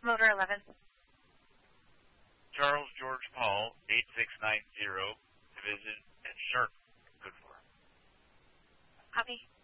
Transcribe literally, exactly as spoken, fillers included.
Motor eleven. Charles George Paul, eight six nine zero, Division and Sharp, good for. Copy.